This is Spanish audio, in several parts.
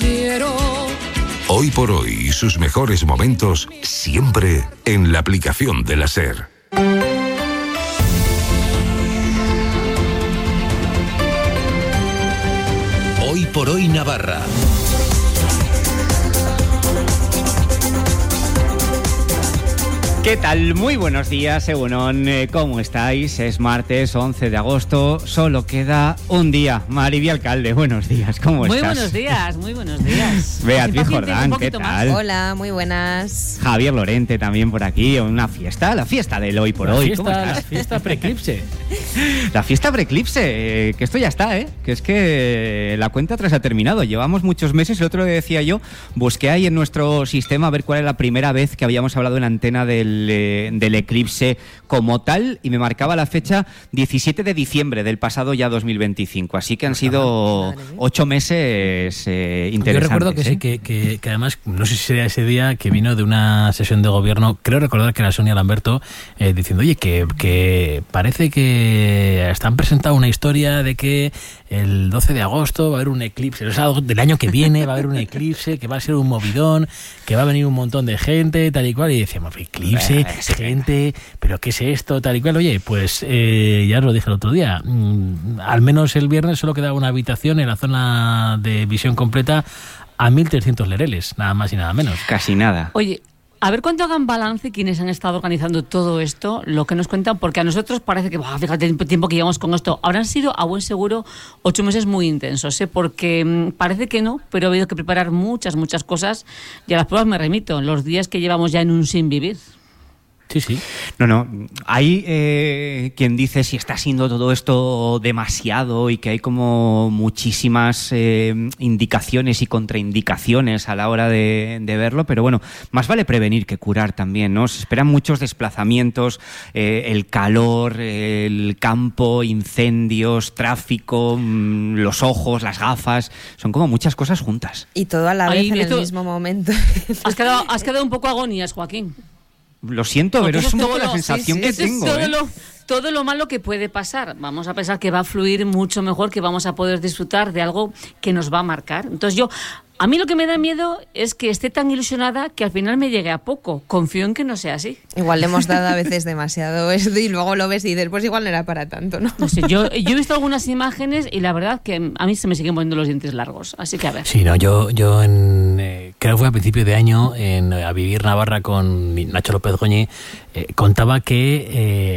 quiero. Hoy por hoy y sus mejores momentos siempre en la aplicación de la SER. Hoy por hoy Navarra. ¿Qué tal? Muy buenos días, Egunon. ¿Cómo estáis? Es martes 11 de agosto. Solo queda un día. Mariby Alcalde, buenos días. ¿Cómo estás? Muy buenos días. Beatriz Jordán, ¿qué tal? Más. Hola, muy buenas. Javier Lorente también por aquí. Una fiesta, la fiesta del hoy por hoy. ¿Cómo estás? La fiesta preeclipse. La fiesta preeclipse, que esto ya está, que es que la cuenta atrás ha terminado. Llevamos muchos meses, el otro día decía yo, busqué ahí en nuestro sistema a ver cuál era la primera vez que habíamos hablado en antena del eclipse como tal, y me marcaba la fecha 17 de diciembre del pasado ya 2025, así que han sido 8 meses interesantes. Yo recuerdo que sí, que además, no sé si sería ese día que vino de una sesión de gobierno, creo recordar que era Sonia Lamberto, diciendo, oye, que parece que están presentando una historia de que el 12 de agosto va a haber un eclipse, o sea, del año que viene va a haber un eclipse, que va a ser un movidón, que va a venir un montón de gente, tal y cual, y decíamos, eclipse, gente, pero ¿qué es esto? Tal y cual. Oye, pues ya os lo dije el otro día, al menos el viernes solo quedaba una habitación en la zona de visión completa a 1.300 lereles, nada más y nada menos. Casi nada. Oye, a ver cuánto hagan balance quienes han estado organizando todo esto, lo que nos cuentan, porque a nosotros parece que, fíjate el tiempo que llevamos con esto, habrán sido a buen seguro 8 meses muy intensos, porque parece que no, pero ha habido que preparar muchas cosas, y a las pruebas me remito, los días que llevamos ya en un sin vivir. Sí. No. Hay quien dice si está siendo todo esto demasiado y que hay como muchísimas indicaciones y contraindicaciones a la hora de verlo, pero bueno, más vale prevenir que curar también, ¿no? Se esperan muchos desplazamientos, el calor, el campo, incendios, tráfico, los ojos, las gafas, son como muchas cosas juntas. Y todo a la vez en el mismo momento. Has quedado un poco agonías, Joaquín. Lo siento, pero es un poco la sensación que tengo. Todo lo malo que puede pasar. Vamos a pensar que va a fluir mucho mejor, que vamos a poder disfrutar de algo que nos va a marcar. Entonces a mí lo que me da miedo es que esté tan ilusionada que al final me llegue a poco. Confío en que no sea así. Igual le hemos dado a veces demasiado esto y luego lo ves y dices, pues igual no era para tanto, ¿no? No sé, yo he visto algunas imágenes y la verdad que a mí se me siguen poniendo los dientes largos. Así que a ver. Sí, no, yo creo que fue a principio de año en A Vivir Navarra con Nacho López Goñi, contaba que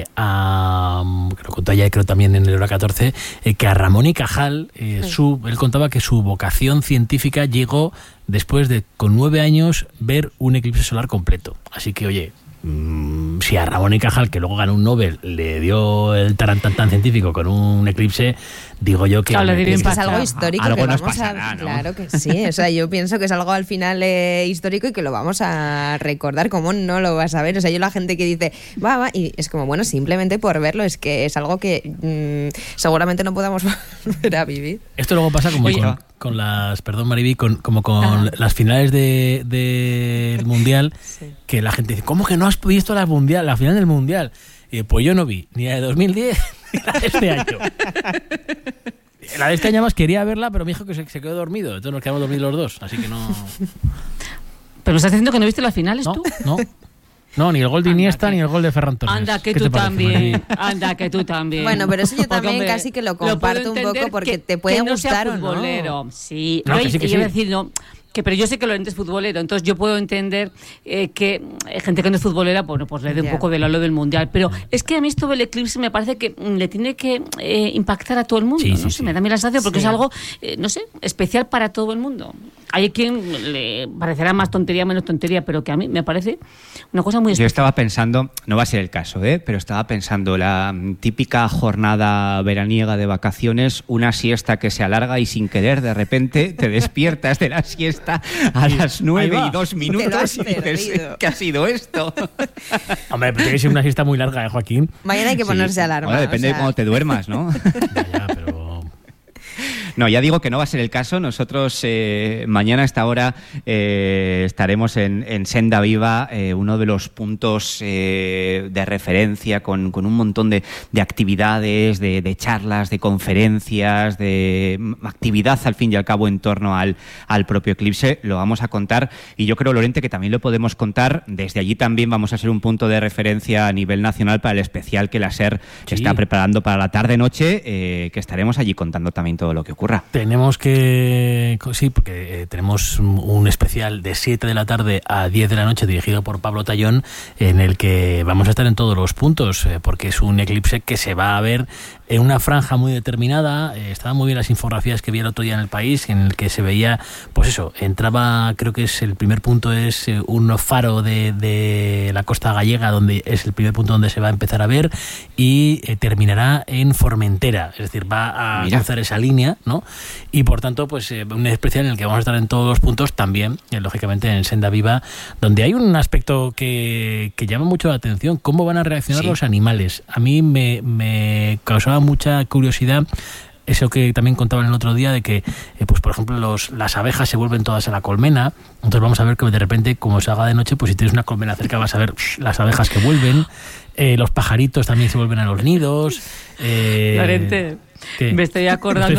lo contó ayer, creo también en el Hora 14, que a Ramón y Cajal, él contaba que su vocación científica llegó después de, con 9 años, ver un eclipse solar completo. Así que, oye, si a Ramón y Cajal, que luego ganó un Nobel, le dio el tarantantán científico con un eclipse, digo yo que... Claro, es algo histórico. Algo que nos vamos pasará, ¿no? Claro que sí, o sea, yo pienso que es algo al final histórico y que lo vamos a recordar. ¿Cómo no lo vas a ver? O sea, yo la gente que dice, va, y es como, bueno, simplemente por verlo, es que es algo que seguramente no podamos volver a vivir. Esto luego pasa como con las, perdón Mariby, como con las finales del Mundial, sí. Que la gente dice, ¿cómo que no has visto la final del Mundial? Y pues yo no vi ni la de 2010 ni la de este año. La de este año más quería verla, pero me dijo que se quedó dormido, entonces nos quedamos dormidos los dos, así que no... ¿Pero me estás diciendo que no viste las finales tú? No, ni el gol de Iniesta ni el gol de Ferran Torres. Anda, que tú también. Bueno, pero eso yo también casi que lo comparto un poco porque te puede gustar o no. Sí, no, que sí. Iba a decir, no, pero yo sé que Lorente es futbolero, entonces yo puedo entender que gente que no es futbolera, bueno, pues le dé un poco del halo del Mundial. Pero es que a mí esto del eclipse me parece que le tiene que impactar a todo el mundo. Sí. Me da mi la sensación porque es algo, no sé, especial para todo el mundo. Hay quien le parecerá más tontería, menos tontería, pero que a mí me parece una cosa muy especial. Yo estaba pensando, no va a ser el caso, pero estaba pensando la típica jornada veraniega de vacaciones, una siesta que se alarga y sin querer de repente te despiertas de la siesta a las 9:02 y dices, ¿qué ha sido esto? Hombre, pero tiene que ser una siesta muy larga, Joaquín. Mañana hay que ponerse alarma. Bueno, depende de cómo te duermas, ¿no? Ya, pero... No, ya digo que no va a ser el caso. Nosotros mañana a esta hora estaremos en Senda Viva, uno de los puntos de referencia con un montón de actividades, de charlas, de conferencias, de actividad al fin y al cabo en torno al propio eclipse. Lo vamos a contar y yo creo, Lorente, que también lo podemos contar. Desde allí también vamos a ser un punto de referencia a nivel nacional para el especial que la SER está preparando para la tarde-noche, que estaremos allí contando también todo lo que ocurra. Tenemos que... Sí, porque tenemos un especial de 7 de la tarde a 10 de la noche dirigido por Pablo Tallón, en el que vamos a estar en todos los puntos, porque es un eclipse que se va a ver en una franja muy determinada. Estaban muy bien las infografías que vi el otro día en El País, en el que se veía, pues eso, entraba, creo que es el primer punto, es un faro de la costa gallega, donde es el primer punto donde se va a empezar a ver, y terminará en Formentera, es decir, va a cruzar esa línea, ¿no? Y por tanto, pues un especial en el que vamos a estar en todos los puntos, también, lógicamente, en Senda Viva, donde hay un aspecto que llama mucho la atención: cómo van a reaccionar los animales. A mí me causaba mucha curiosidad eso que también contaban el otro día, de que, pues por ejemplo, las abejas se vuelven todas a la colmena. Entonces vamos a ver que de repente, como se haga de noche, pues si tienes una colmena cerca vas a ver las abejas que vuelven. Los pajaritos también se vuelven a los nidos. Lorente, me estoy acordando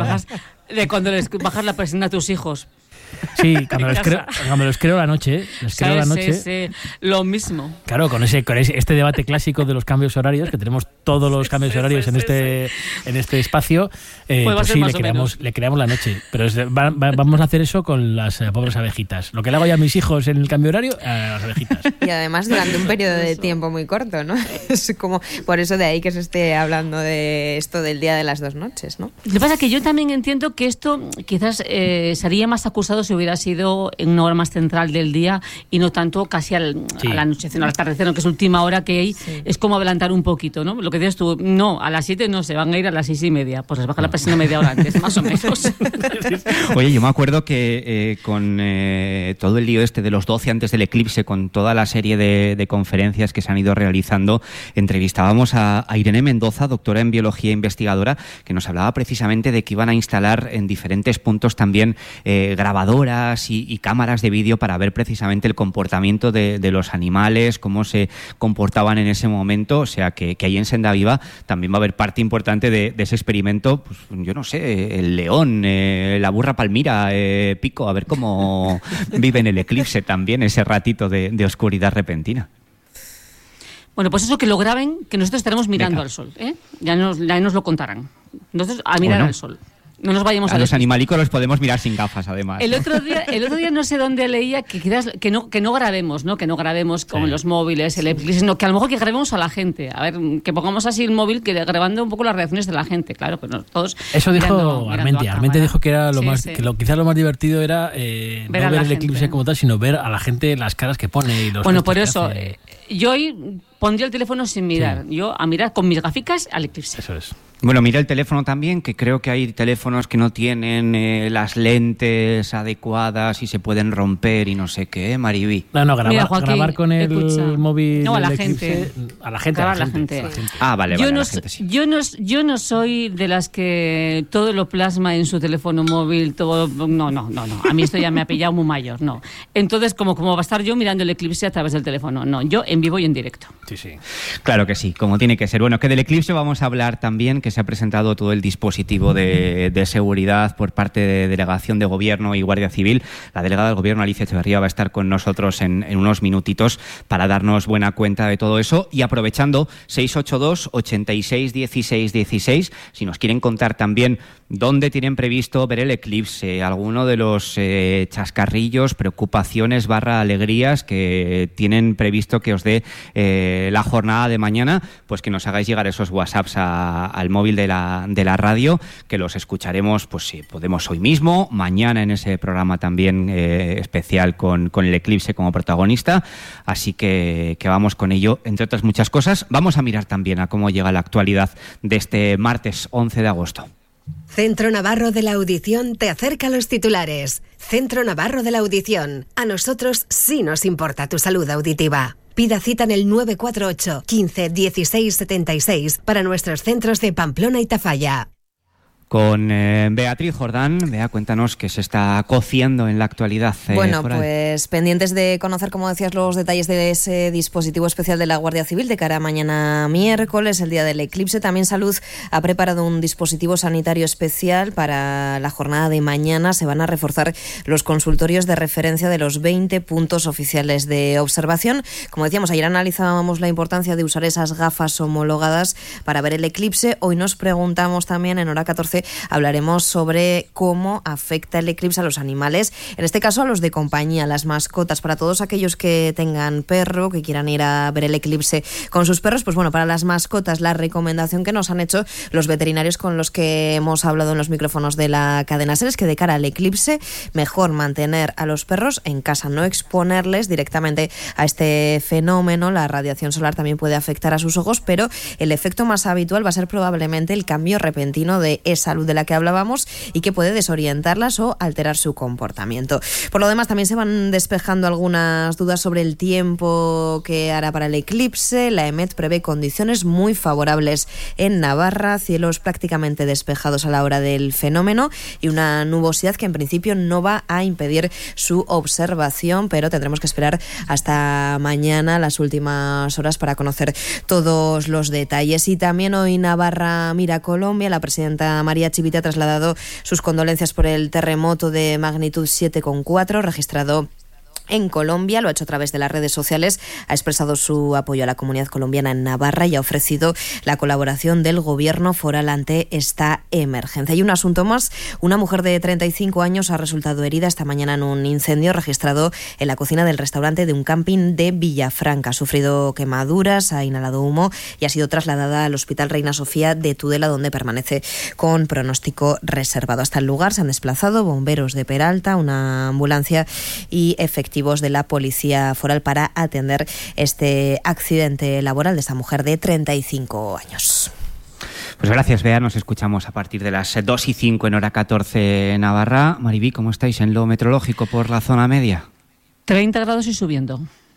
de cuando les bajas la presión a tus hijos. Sí, cuando los creo la noche. Sí, lo mismo. Claro, con este debate clásico de los cambios horarios, que tenemos todos los cambios horarios en este espacio, pues sí, le creamos la noche. Pero vamos a hacer eso con las pobres abejitas. Lo que le hago ya a mis hijos en el cambio horario, a las abejitas. Y además durante un periodo de tiempo muy corto, ¿no? Es como por eso de ahí que se esté hablando de esto del día de las 2 noches, ¿no? Lo que pasa es que yo también entiendo que esto quizás sería más acusado si hubiera sido en una hora más central del día y no tanto casi al anochecer, al atardecer, que es última hora que hay. Es como adelantar un poquito, ¿no? Lo que dices tú, no, a las 7 no, se van a ir a las 6:30, pues les baja la presión media hora antes, más o menos. Oye, yo me acuerdo que con todo el lío de los 12 antes del eclipse, con toda la serie de conferencias que se han ido realizando, entrevistábamos a Irene Mendoza, doctora en biología e investigadora, que nos hablaba precisamente de que iban a instalar en diferentes puntos también grabadoras y cámaras de vídeo para ver precisamente el comportamiento de los animales, cómo se comportaban en ese momento. O sea que ahí en Senda Viva también va a haber parte importante de ese experimento. Pues yo no sé, el león, la burra palmira, Pico, a ver cómo vive en el eclipse también ese ratito de oscuridad repentina. Bueno, pues eso, que lo graben, que nosotros estaremos mirando al sol, ¿eh? Ya nos lo contarán. Nosotros a mirar al sol. No nos vayamos a los animalicos los podemos mirar sin gafas, además. El otro día no sé dónde leía que quizás que no grabemos, ¿no? Que no grabemos con los móviles, sino que a lo mejor que grabemos a la gente. A ver, que pongamos así el móvil, que grabando un poco las reacciones de la gente, claro, pues no, todos. Eso dijo Armenti. Armenti dijo que era quizás lo más divertido era no ver el eclipse como tal, sino ver a la gente las caras que pone y los. Bueno, por eso yo hoy pondría el teléfono sin mirar. Yo a mirar con mis gaficas al eclipse. Eso es. Bueno, mira el teléfono también, que creo que hay teléfonos que no tienen las lentes adecuadas y se pueden romper y no sé qué, Mariví. No, grabar con el móvil. No, a la gente. A la gente. Ah, vale, yo la gente sí. Yo no soy de las que todo lo plasma en su teléfono móvil, todo. No. A mí esto ya me ha pillado muy mayor, no. Entonces, como va a estar yo mirando el eclipse a través del teléfono? No, yo en vivo y en directo. Sí. Claro que sí, como tiene que ser. Bueno, que del eclipse vamos a hablar también, que se ha presentado todo el dispositivo de seguridad por parte de Delegación de Gobierno y Guardia Civil. La delegada del Gobierno, Alicia Echeverría, va a estar con nosotros en unos minutitos para darnos buena cuenta de todo eso. Y aprovechando, 682 86 16 16, si nos quieren contar también dónde tienen previsto ver el eclipse, alguno de los chascarrillos, preocupaciones / alegrías que tienen previsto que os dé la jornada de mañana, pues que nos hagáis llegar esos WhatsApps al móvil de la radio, que los escucharemos, pues si podemos hoy mismo, mañana en ese programa también especial con el eclipse como protagonista. Así que vamos con ello, entre otras muchas cosas. Vamos a mirar también a cómo llega la actualidad de este martes 11 de agosto. Centro Navarro de la Audición te acerca a los titulares. Centro Navarro de la Audición. A nosotros sí nos importa tu salud auditiva. Pida cita en el 948 15 16 76 para nuestros centros de Pamplona y Tafalla. con Beatriz Jordán. Bea, cuéntanos qué se está cociendo en la actualidad. Bueno, pues pendientes de conocer, como decías, los detalles de ese dispositivo especial de la Guardia Civil de cara a mañana miércoles, el día del eclipse. También Salud ha preparado un dispositivo sanitario especial para la jornada de mañana. Se van a reforzar los consultorios de referencia de los 20 puntos oficiales de observación. Como decíamos, ayer analizábamos la importancia de usar esas gafas homologadas para ver el eclipse. Hoy nos preguntamos también, en Hora 14, hablaremos sobre cómo afecta el eclipse a los animales, en este caso a los de compañía, las mascotas. Para todos aquellos que tengan perro, que quieran ir a ver el eclipse con sus perros, pues bueno, para las mascotas, la recomendación que nos han hecho los veterinarios con los que hemos hablado en los micrófonos de la cadena SER es que de cara al eclipse, mejor mantener a los perros en casa, no exponerles directamente a este fenómeno. La radiación solar también puede afectar a sus ojos, pero el efecto más habitual va a ser probablemente el cambio repentino de esa luz de la que hablábamos y que puede desorientarlas o alterar su comportamiento. Por lo demás, también se van despejando algunas dudas sobre el tiempo que hará para el eclipse. La EMET prevé condiciones muy favorables en Navarra, cielos prácticamente despejados a la hora del fenómeno y una nubosidad que en principio no va a impedir su observación, pero tendremos que esperar hasta mañana, las últimas horas, para conocer todos los detalles. Y también hoy Navarra mira a Colombia. La presidenta María Chivite ha trasladado sus condolencias por el terremoto de magnitud 7,4 registrado en Colombia. Lo ha hecho a través de las redes sociales, ha expresado su apoyo a la comunidad colombiana en Navarra y ha ofrecido la colaboración del gobierno foral ante esta emergencia. Y un asunto más, una mujer de 35 años ha resultado herida esta mañana en un incendio registrado en la cocina del restaurante de un camping de Villafranca. Ha sufrido quemaduras, ha inhalado humo y ha sido trasladada al Hospital Reina Sofía de Tudela, donde permanece con pronóstico reservado. Hasta el lugar se han desplazado bomberos de Peralta, una ambulancia y efectivos de la Policía Foral para atender este accidente laboral de esta mujer de 35 años. Pues gracias, Bea. Nos escuchamos a partir de las 2:05 en Hora 14 Navarra. Maribí, ¿cómo estáis en lo meteorológico por la zona media? 30 grados y subiendo.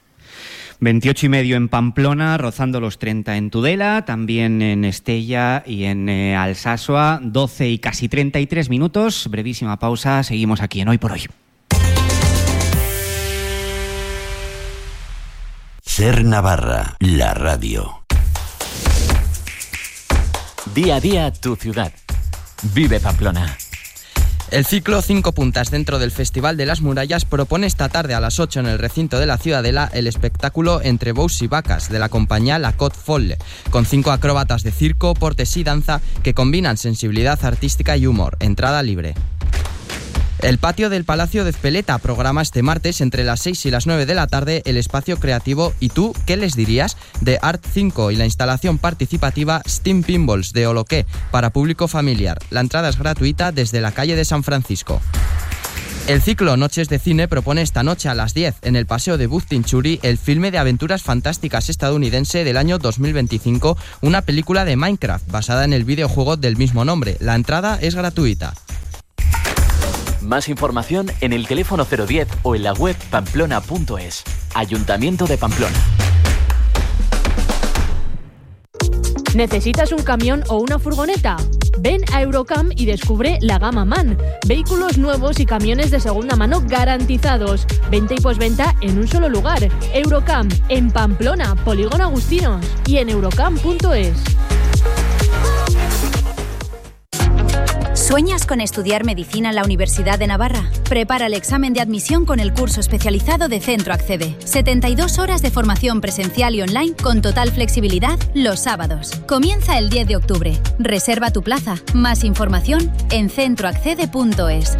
28,5 en Pamplona, rozando los 30 en Tudela, también en Estella y en Alsasua. 12 y casi 33 minutos. Brevísima pausa. Seguimos aquí en Hoy por Hoy. SER Navarra, la radio. Día a día tu ciudad. Vive Pamplona. El ciclo 5 puntas dentro del Festival de las Murallas propone esta tarde a las 8 en el recinto de la Ciudadela el espectáculo Entre bous y vacas de la compañía La Côte Folle, con 5 acróbatas de circo, portes y danza que combinan sensibilidad artística y humor. Entrada libre. El patio del Palacio de Ezpeleta programa este martes entre las 6 y las 9 de la tarde el espacio creativo ¿Y tú qué les dirías?, de Art 5 y la instalación participativa Steam Pinballs de Oloqué para público familiar. La entrada es gratuita desde la calle de San Francisco. El ciclo Noches de Cine propone esta noche a las 10 en el Paseo de Buztinchuri el filme de aventuras fantásticas estadounidense del año 2025, una película de Minecraft basada en el videojuego del mismo nombre. La entrada es gratuita. Más información en el teléfono 010 o en la web pamplona.es. Ayuntamiento de Pamplona. ¿Necesitas un camión o una furgoneta? Ven a Eurocam y descubre la gama MAN. Vehículos nuevos y camiones de segunda mano garantizados. Venta y postventa en un solo lugar. Eurocam, en Pamplona, Polígono Agustinos y en eurocam.es. ¿Sueñas con estudiar medicina en la Universidad de Navarra? Prepara el examen de admisión con el curso especializado de Centro Accede. 72 horas de formación presencial y online con total flexibilidad los sábados. Comienza el 10 de octubre. Reserva tu plaza. Más información en centroaccede.es.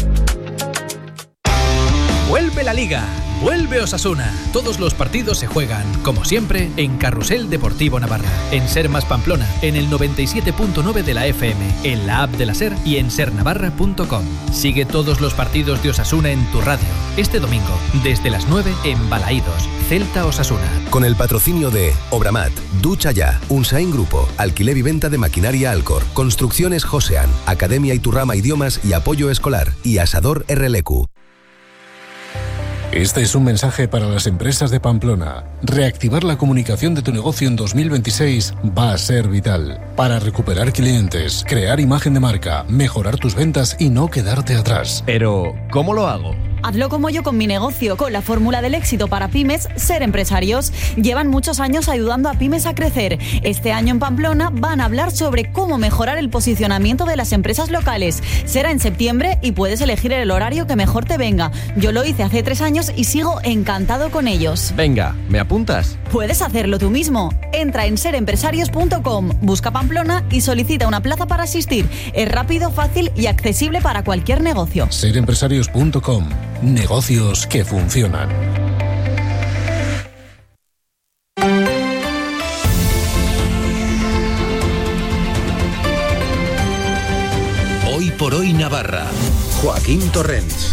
Vuelve la Liga. Vuelve Osasuna. Todos los partidos se juegan, como siempre, en Carrusel Deportivo Navarra, en Ser Más Pamplona, en el 97.9 de la FM, en la app de la SER y en sernavarra.com. Sigue todos los partidos de Osasuna en tu radio. Este domingo, desde las 9 en Balaídos, Celta Osasuna. Con el patrocinio de Obramat, Ducha Ya, Unsain Grupo, Alquiler y Venta de Maquinaria Alcor, Construcciones Josean, Academia Iturrama Idiomas y Apoyo Escolar y Asador RLQ. Este es un mensaje para las empresas de Pamplona. Reactivar la comunicación de tu negocio en 2026 va a ser vital para recuperar clientes, crear imagen de marca, mejorar tus ventas y no quedarte atrás. Pero, ¿cómo lo hago? Hazlo como yo con mi negocio, con la fórmula del éxito para pymes, Ser Empresarios. Llevan muchos años ayudando a pymes a crecer. Este año en Pamplona van a hablar sobre cómo mejorar el posicionamiento de las empresas locales. Será en septiembre y puedes elegir el horario que mejor te venga. Yo lo hice hace 3 años y sigo encantado con ellos. Venga, ¿me apuntas? Puedes hacerlo tú mismo. Entra en serempresarios.com, busca Pamplona y solicita una plaza para asistir. Es rápido, fácil y accesible para cualquier negocio. Serempresarios.com. Negocios que funcionan. Hoy por hoy Navarra. Joaquín Torrents.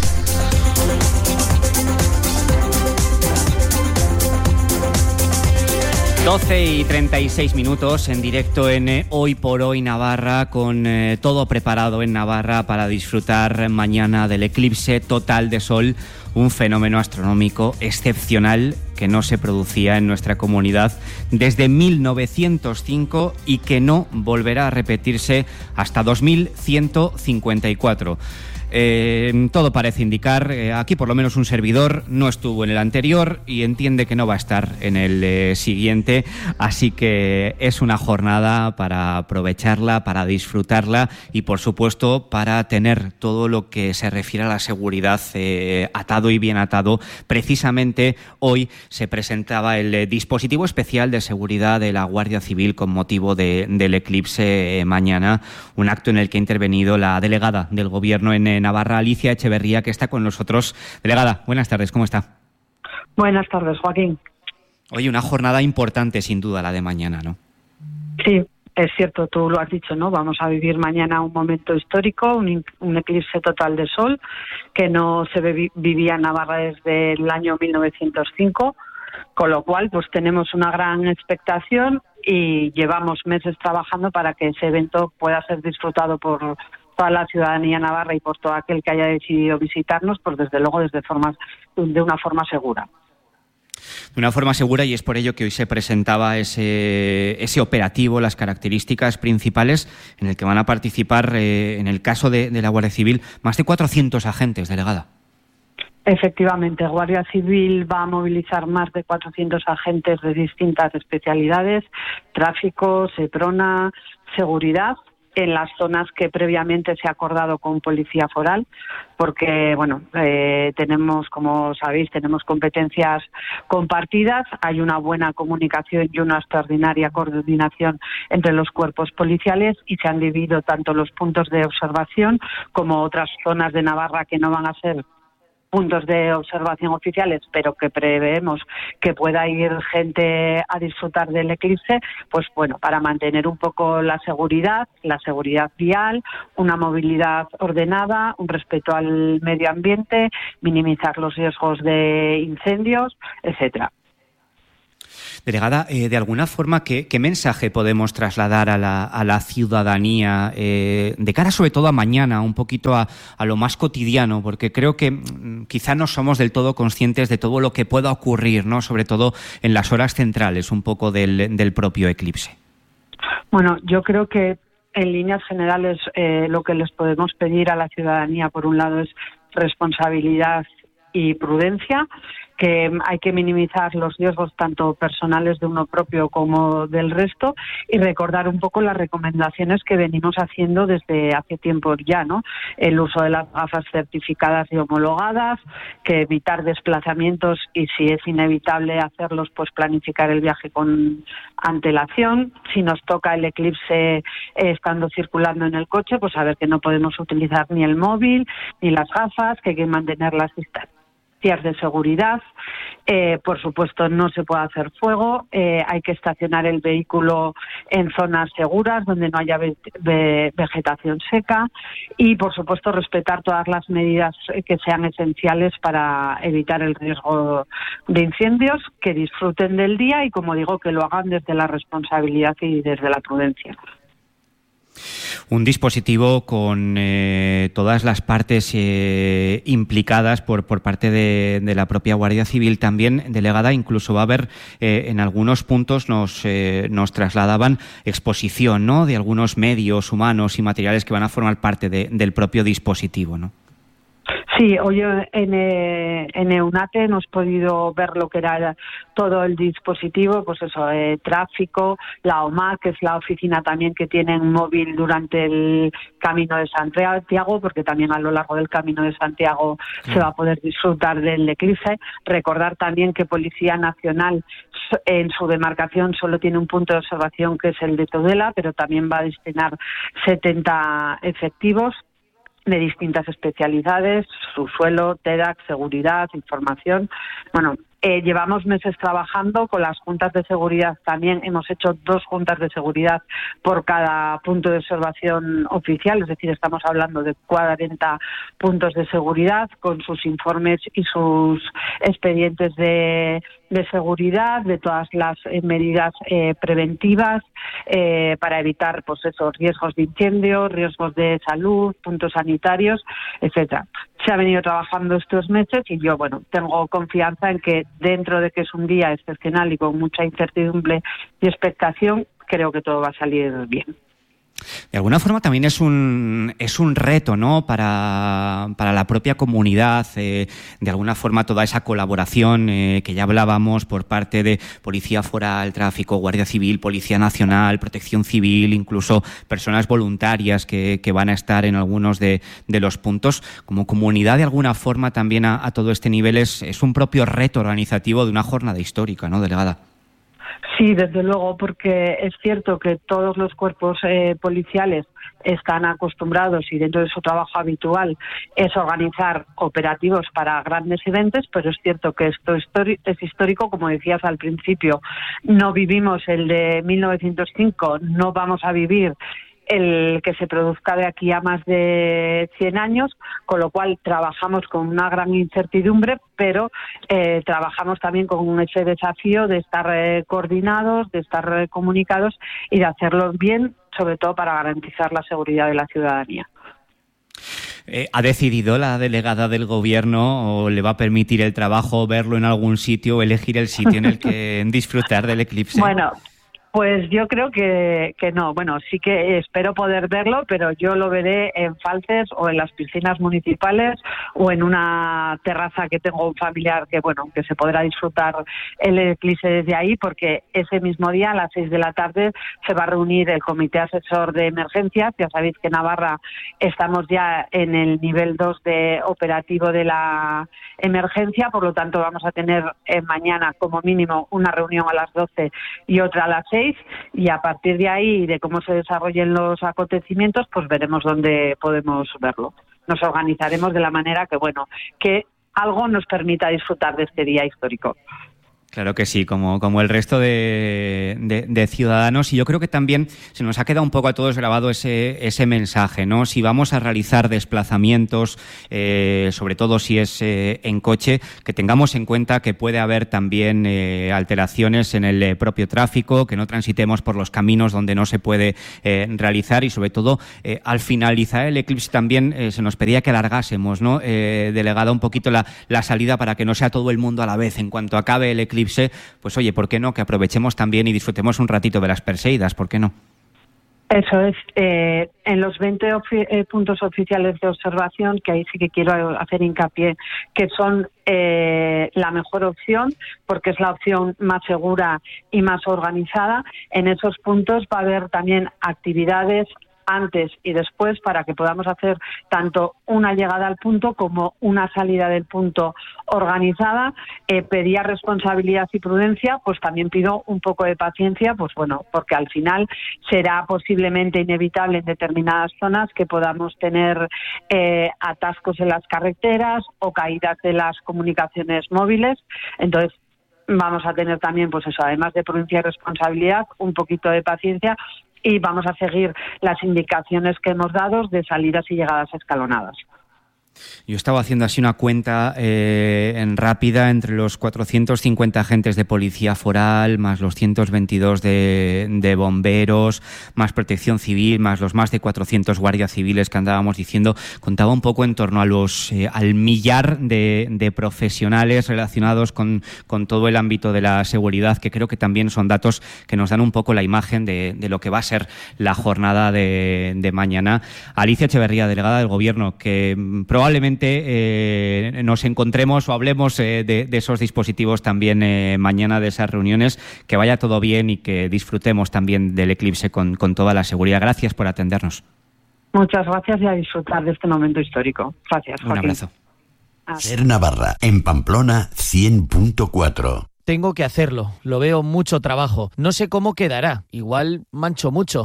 y 36 minutos en directo en Hoy por Hoy Navarra, con todo preparado en Navarra para disfrutar mañana del eclipse total de sol, un fenómeno astronómico excepcional que no se producía en nuestra comunidad desde 1905 y que no volverá a repetirse hasta 2154. Todo parece indicar, aquí por lo menos un servidor no estuvo en el anterior y entiende que no va a estar en el siguiente, así que es una jornada para aprovecharla, para disfrutarla y por supuesto para tener todo lo que se refiere a la seguridad atado y bien atado. Precisamente hoy se presentaba el dispositivo especial de seguridad de la Guardia Civil con motivo del eclipse mañana, un acto en el que ha intervenido la delegada del Gobierno en Navarra, Alicia Echeverría, que está con nosotros. Delegada, buenas tardes, ¿cómo está? Buenas tardes, Joaquín. Oye, una jornada importante sin duda la de mañana, ¿no? Sí, es cierto, tú lo has dicho, ¿no? Vamos a vivir mañana un momento histórico, un eclipse total de sol que no se vivía en Navarra desde el año 1905, con lo cual pues tenemos una gran expectación y llevamos meses trabajando para que ese evento pueda ser disfrutado por toda la ciudadanía navarra y por todo aquel que haya decidido visitarnos, pues desde luego de una forma segura. De una forma segura, y es por ello que hoy se presentaba ese operativo, las características principales en el que van a participar, en el caso de la Guardia Civil, más de 400 agentes, delegada. Efectivamente, Guardia Civil va a movilizar más de 400 agentes de distintas especialidades, tráfico, Seprona, seguridad, en las zonas que previamente se ha acordado con Policía Foral, porque, bueno, tenemos, como sabéis, tenemos competencias compartidas, hay una buena comunicación y una extraordinaria coordinación entre los cuerpos policiales y se han dividido tanto los puntos de observación como otras zonas de Navarra que no van a ser puntos de observación oficiales, pero que preveemos que pueda ir gente a disfrutar del eclipse, pues bueno, para mantener un poco la seguridad vial, una movilidad ordenada, un respeto al medio ambiente, minimizar los riesgos de incendios, etcétera. Delegada, de alguna forma, ¿qué mensaje podemos trasladar a la ciudadanía de cara sobre todo a mañana, un poquito a lo más cotidiano? Porque creo que quizá no somos del todo conscientes de todo lo que pueda ocurrir, ¿no? Sobre todo en las horas centrales, un poco del propio eclipse. Bueno, yo creo que en líneas generales lo que les podemos pedir a la ciudadanía, por un lado, es responsabilidad y prudencia, que hay que minimizar los riesgos tanto personales de uno propio como del resto y recordar un poco las recomendaciones que venimos haciendo desde hace tiempo ya, ¿no? El uso de las gafas certificadas y homologadas, que evitar desplazamientos y si es inevitable hacerlos, pues planificar el viaje con antelación. Si nos toca el eclipse estando circulando en el coche, pues saber que no podemos utilizar ni el móvil ni las gafas, que hay que mantener las distancias de seguridad. Por supuesto, no se puede hacer fuego, hay que estacionar el vehículo en zonas seguras donde no haya vegetación seca y, por supuesto, respetar todas las medidas que sean esenciales para evitar el riesgo de incendios, que disfruten del día y, como digo, que lo hagan desde la responsabilidad y desde la prudencia. Un dispositivo con todas las partes implicadas por parte de la propia Guardia Civil también, delegada. Incluso va a haber, en algunos puntos nos trasladaban exposición, ¿no?, de algunos medios humanos y materiales que van a formar parte del propio dispositivo, ¿no? Sí, hoy en EUNATE hemos podido ver lo que era todo el dispositivo, pues eso, tráfico, la OMA, que es la oficina también que tienen móvil durante el Camino de Santiago, porque también a lo largo del Camino de Santiago se va a poder disfrutar del eclipse. Recordar también que Policía Nacional en su demarcación solo tiene un punto de observación, que es el de Tudela, pero también va a destinar 70 efectivos de distintas especialidades, subsuelo, TEDAC, seguridad, información. Bueno, llevamos meses trabajando con las juntas de seguridad. También hemos hecho 2 juntas de seguridad por cada punto de observación oficial, es decir, estamos hablando de 40 puntos de seguridad con sus informes y sus expedientes de seguridad, de todas las medidas preventivas para evitar, pues esos riesgos de incendio, riesgos de salud, puntos sanitarios, etcétera. Se ha venido trabajando estos meses y yo, bueno, tengo confianza en que dentro de que es un día excepcional y con mucha incertidumbre y expectación, creo que todo va a salir bien. De alguna forma también es un reto, ¿no?, para la propia comunidad, de alguna forma toda esa colaboración que ya hablábamos por parte de Policía Foral, Tráfico, Guardia Civil, Policía Nacional, Protección Civil, incluso personas voluntarias que van a estar en algunos de los puntos. Como comunidad, de alguna forma también a todo este nivel es un propio reto organizativo de una jornada histórica, ¿no, delegada? Sí, desde luego, porque es cierto que todos los cuerpos policiales están acostumbrados y dentro de su trabajo habitual es organizar operativos para grandes eventos, pero es cierto que esto es histórico, como decías al principio. No vivimos el de 1905, no vamos a vivir el que se produzca de aquí a más de 100 años, con lo cual trabajamos con una gran incertidumbre, pero trabajamos también con ese desafío de estar coordinados, de estar comunicados y de hacerlo bien, sobre todo para garantizar la seguridad de la ciudadanía. ¿Ha decidido la delegada del Gobierno o le va a permitir el trabajo verlo en algún sitio, elegir el sitio en el que disfrutar del eclipse? Bueno, pues yo creo que no. Bueno, sí que espero poder verlo, pero yo lo veré en Falces o en las piscinas municipales o en una terraza que tengo un familiar que se podrá disfrutar el eclipse desde ahí, porque ese mismo día a las 6 de la tarde se va a reunir el Comité Asesor de Emergencias. Ya sabéis que en Navarra estamos ya en el nivel 2 de operativo de la emergencia, por lo tanto vamos a tener mañana como mínimo una reunión a las 12 y otra a las 6, y a partir de ahí, de cómo se desarrollen los acontecimientos, pues veremos dónde podemos verlo. Nos organizaremos de la manera que algo nos permita disfrutar de este día histórico. Claro que sí, como el resto de ciudadanos. Y yo creo que también se nos ha quedado un poco a todos grabado ese mensaje, ¿no? Si vamos a realizar desplazamientos, sobre todo si es en coche, que tengamos en cuenta que puede haber también alteraciones en el propio tráfico, que no transitemos por los caminos donde no se puede realizar, y sobre todo al finalizar el eclipse también se nos pedía que alargásemos, ¿no? Delegada, un poquito la salida para que no sea todo el mundo a la vez. En cuanto acabe el eclipse, pues oye, ¿por qué no? Que aprovechemos también y disfrutemos un ratito de las Perseidas, ¿por qué no? Eso es, en los 20 puntos oficiales de observación, que ahí sí que quiero hacer hincapié, que son la mejor opción, porque es la opción más segura y más organizada. En esos puntos va a haber también actividades antes y después para que podamos hacer tanto una llegada al punto como una salida del punto organizada. Pedía responsabilidad y prudencia, pues también pido un poco de paciencia, porque al final será posiblemente inevitable en determinadas zonas que podamos tener atascos en las carreteras o caídas de las comunicaciones móviles. Entonces vamos a tener también, pues eso, además de prudencia y responsabilidad, un poquito de paciencia, y vamos a seguir las indicaciones que hemos dado de salidas y llegadas escalonadas. Yo estaba haciendo así una cuenta en rápida entre los 450 agentes de policía foral, más los 122 de bomberos, más protección civil, más los más de 400 guardias civiles que andábamos diciendo. Contaba un poco en torno a al millar de profesionales relacionados con todo el ámbito de la seguridad, que creo que también son datos que nos dan un poco la imagen de lo que va a ser la jornada de mañana. Alicia Echeverría, delegada del Gobierno, que probablemente nos encontremos o hablemos de esos dispositivos también mañana, de esas reuniones. Que vaya todo bien y que disfrutemos también del eclipse con toda la seguridad. Gracias por atendernos. Muchas gracias y a disfrutar de este momento histórico. Gracias, Joaquín. Un abrazo. Ser Navarra, en Pamplona 100.4. Tengo que hacerlo, lo veo mucho trabajo. No sé cómo quedará, igual mancho mucho.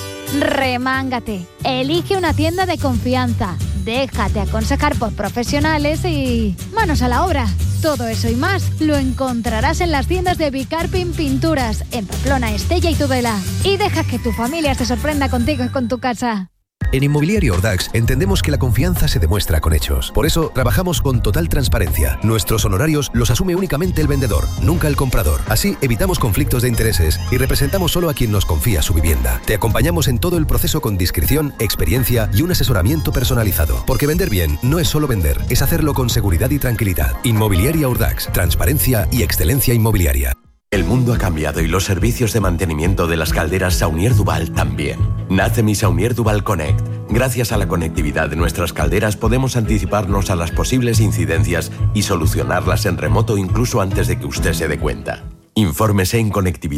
Remángate, elige una tienda de confianza, déjate aconsejar por profesionales y manos a la obra. Todo eso y más lo encontrarás en las tiendas de Bicarpin Pinturas, en Pamplona, Estella y Tudela. Y deja que tu familia se sorprenda contigo y con tu casa. En Inmobiliaria Ordax entendemos que la confianza se demuestra con hechos. Por eso trabajamos con total transparencia. Nuestros honorarios los asume únicamente el vendedor, nunca el comprador. Así evitamos conflictos de intereses y representamos solo a quien nos confía su vivienda. Te acompañamos en todo el proceso con discreción, experiencia y un asesoramiento personalizado. Porque vender bien no es solo vender, es hacerlo con seguridad y tranquilidad. Inmobiliaria Ordax, transparencia y excelencia inmobiliaria. El mundo ha cambiado y los servicios de mantenimiento de las calderas Saunier Duval también. Nace mi Saunier Duval Connect. Gracias a la conectividad de nuestras calderas podemos anticiparnos a las posibles incidencias y solucionarlas en remoto incluso antes de que usted se dé cuenta. Infórmese en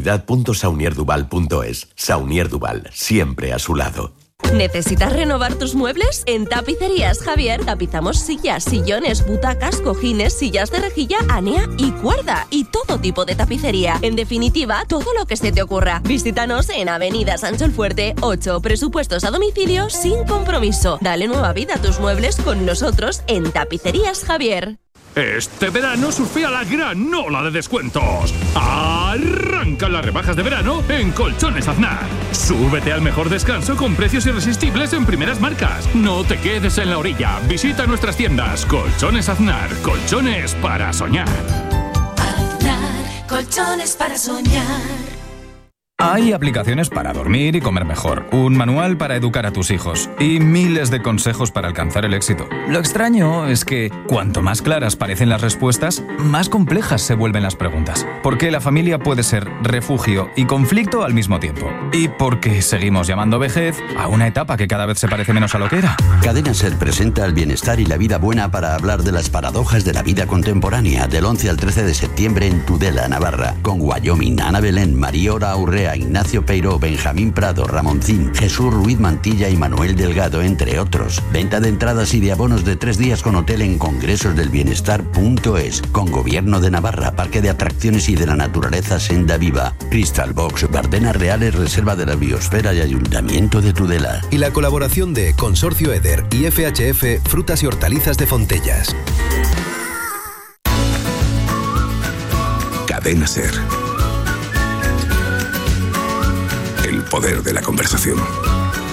conectividad.saunierduval.es. Saunier Duval, siempre a su lado. ¿Necesitas renovar tus muebles? En Tapicerías Javier tapizamos sillas, sillones, butacas, cojines, sillas de rejilla, anea y cuerda y todo tipo de tapicería. En definitiva, todo lo que se te ocurra. Visítanos en Avenida Sancho el Fuerte 8. Presupuestos a domicilio sin compromiso. Dale nueva vida a tus muebles con nosotros en Tapicerías Javier. Este verano surfea la gran ola de descuentos. Arrancan las rebajas de verano en Colchones Aznar. Súbete al mejor descanso con precios irresistibles en primeras marcas. No te quedes en la orilla. Visita nuestras tiendas. Colchones Aznar. Colchones para soñar. Aznar. Colchones para soñar. Hay aplicaciones para dormir y comer mejor, un manual para educar a tus hijos y miles de consejos para alcanzar el éxito. Lo extraño es que cuanto más claras parecen las respuestas, más complejas se vuelven las preguntas. Porque la familia puede ser refugio y conflicto al mismo tiempo. Y porque seguimos llamando vejez a una etapa que cada vez se parece menos a lo que era. Cadena Ser presenta el bienestar y la vida buena para hablar de las paradojas de la vida contemporánea del 11 al 13 de septiembre en Tudela, Navarra, con Wyoming, Ana Belén, Mariora Aurrea, Ignacio Peiró, Benjamín Prado, Ramoncín, Jesús Ruiz Mantilla y Manuel Delgado, entre otros. Venta de entradas y de abonos de 3 días con hotel en congresosdelbienestar.es, con Gobierno de Navarra, Parque de Atracciones y de la Naturaleza Senda Viva, Crystal Box, Bardenas Reales, Reserva de la Biosfera y Ayuntamiento de Tudela. Y la colaboración de Consorcio Eder y FHF Frutas y Hortalizas de Fontellas. Cadena Ser. El poder de la conversación.